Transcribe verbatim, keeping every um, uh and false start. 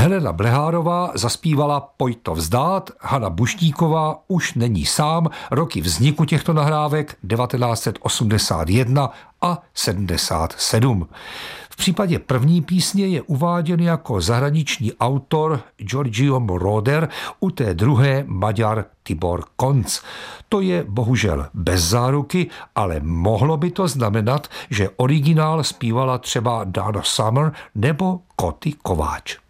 Helena Blehárová zaspívala Pojď to vzdát, Hana Bušníková Už není sám, roky vzniku těchto nahrávek devatenáct set osmdesát jedna a sedmdesát sedm. V případě první písně je uváděn jako zahraniční autor Giorgio Moroder, u té druhé Maďar Tibor Konc. To je bohužel bez záruky, ale mohlo by to znamenat, že originál zpívala třeba Dana Summer nebo Koty Kováč.